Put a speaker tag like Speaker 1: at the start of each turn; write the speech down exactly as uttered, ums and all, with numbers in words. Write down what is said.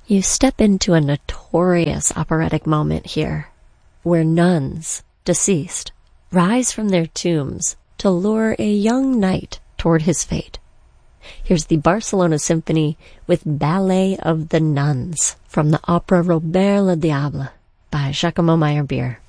Speaker 1: You step into a notorious operatic moment here, where nuns, deceased, rise from their tombs to lure a young knight toward his fate. Here's the Barcelona Symphony with Ballet of the Nuns from the opera Robert le Diable by Giacomo Meyerbeer.